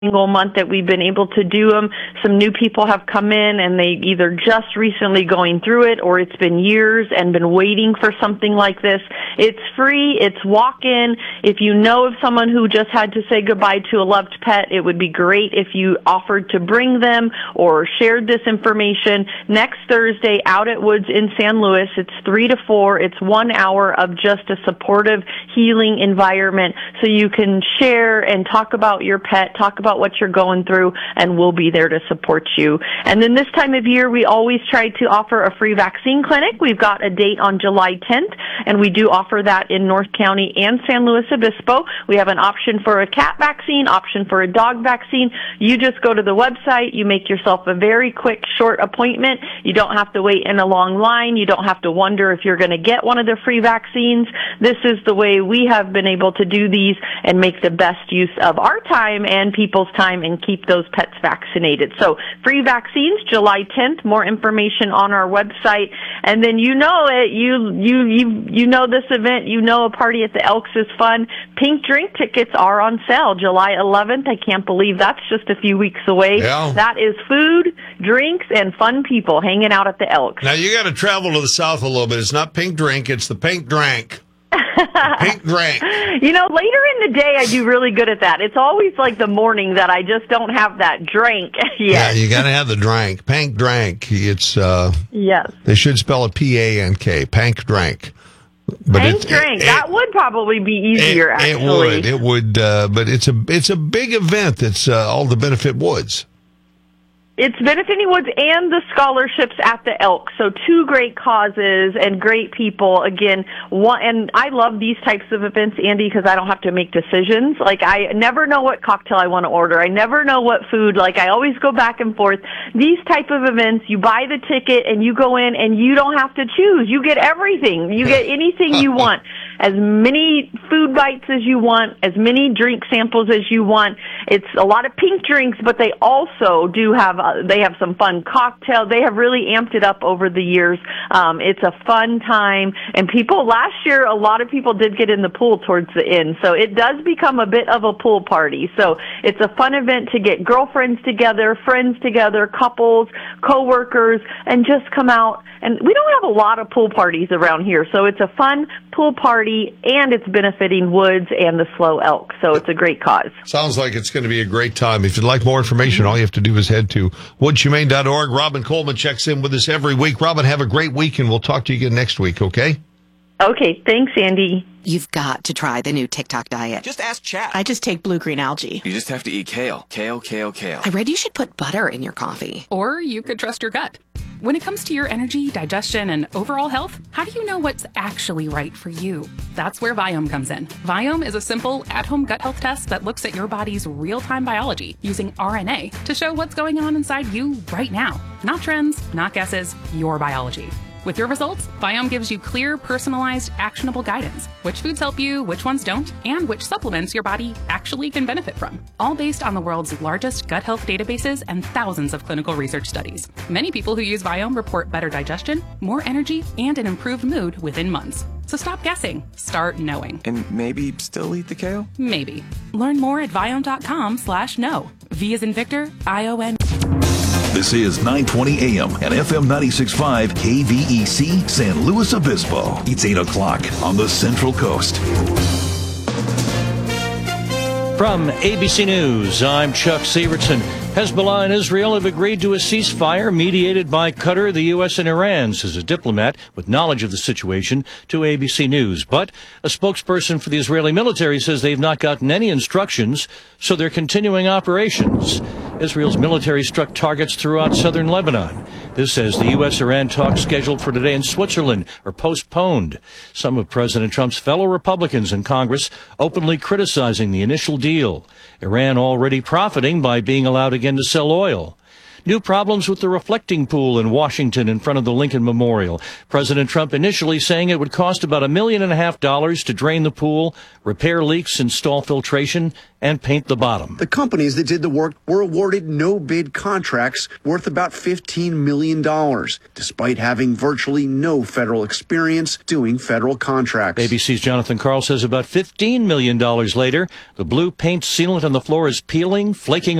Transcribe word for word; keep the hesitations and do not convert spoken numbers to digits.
single month that we've been able to do them. Some new people have come in and they either just recently going through it or it's been years and been waiting for something like this. It's free. It's walk-in. If you know of someone who just had to say goodbye to a loved pet, it would be great if you offered to bring them or shared this information. Next Thursday out at Woods in San Luis, it's three to four. It's one hour of just a supportive, healing environment so you can share and talk about your pet, talk about what you're going through, and we'll be there to support you. And then this time of year, we always try to offer a free vaccine clinic. We've got a date on July tenth, and we do offer that in North County and San Luis Obispo. We have an option for a cat vaccine, option for a dog vaccine. You just go to the website, you make yourself a very quick, short appointment. You don't have to wait in a long line. You don't have to wonder if you're going to get one of the free vaccines. This is the way we have been able to do these and make the best use of our time and people's time and keep those pets vaccinated. So free vaccines, July tenth, more information on our website. And then you know it, you, you, you, you know this event, you know a party at the Elks is fun. Pink drink tickets are on sale July eleventh. I can't believe that's just a few weeks away. Yeah. That is food, drinks, and fun people hanging out at the Elks. Now you got to travel to the south a little bit. It's not pink drink, it's the pink drank. Pink drink. You know, later in the day, I do really good at that. It's always like the morning that I just don't have that drink yet. Yeah, you got to have the drank. Pink drank. It's, uh, yes. They should spell it P A N K. Pank drank. But Pank drink. It, that it, would probably be easier, it, actually. It would. It would, uh, but it's a, it's a big event that's uh, all to benefit Woods. It's benefiting Woods and the scholarships at the Elks. So two great causes and great people. Again, one, and I love these types of events, Andy, because I don't have to make decisions. Like, I never know what cocktail I want to order. I never know what food. Like, I always go back and forth. These type of events, you buy the ticket and you go in and you don't have to choose. You get everything. You get anything you want. As many food bites as you want, as many drink samples as you want. It's a lot of pink drinks, but they also do have, uh, they have some fun cocktails. They have really amped it up over the years. Um, it's a fun time. And people, last year, a lot of people did get in the pool towards the end. So it does become a bit of a pool party. So it's a fun event to get girlfriends together, friends together, couples, coworkers, and just come out. And we don't have a lot of pool parties around here. So it's a fun pool party, and it's benefiting Woods and the Slow Elk. So it's a great cause. Sounds like it's going to be a great time. If you'd like more information, all you have to do is head to woods humane dot org. Robin Coleman checks in with us every week. Robin, have a great week, and we'll talk to you again next week, okay? Okay, thanks, Andy. You've got to try the new TikTok diet. Just ask chat. I just take blue-green algae. You just have to eat kale. Kale, kale, kale. I read you should put butter in your coffee. Or you could trust your gut. When it comes to your energy, digestion, and overall health, how do you know what's actually right for you? That's where Viome comes in. Viome is a simple, at-home gut health test that looks at your body's real-time biology using R N A to show what's going on inside you right now. Not trends, not guesses, your biology. With your results, Viome gives you clear, personalized, actionable guidance. Which foods help you, which ones don't, and which supplements your body actually can benefit from. All based on the world's largest gut health databases and thousands of clinical research studies. Many people who use Viome report better digestion, more energy, and an improved mood within months. So stop guessing. Start knowing. And maybe still eat the kale? Maybe. Learn more at viome.com slash no. V as in Victor, I O N. This is nine twenty a m and F M ninety-six point five K V E C San Luis Obispo. It's eight o'clock on the Central Coast. From A B C News, I'm Chuck Severson. Hezbollah and Israel have agreed to a ceasefire mediated by Qatar, the U S, and Iran, says a diplomat with knowledge of the situation to A B C News. But a spokesperson for the Israeli military says they've not gotten any instructions, so they're continuing operations. Israel's military struck targets throughout southern Lebanon. This says the U S-Iran talks scheduled for today in Switzerland are postponed. Some of President Trump's fellow Republicans in Congress openly criticizing the initial deal. Iran already profiting by being allowed again to sell oil. New problems with the reflecting pool in Washington in front of the Lincoln Memorial. President Trump initially saying it would cost about a million and a half dollars to drain the pool, repair leaks, install filtration, and paint the bottom. The companies that did the work were awarded no-bid contracts worth about fifteen million dollars, despite having virtually no federal experience doing federal contracts. A B C's Jonathan Karl says about fifteen million dollars later, the blue paint sealant on the floor is peeling, flaking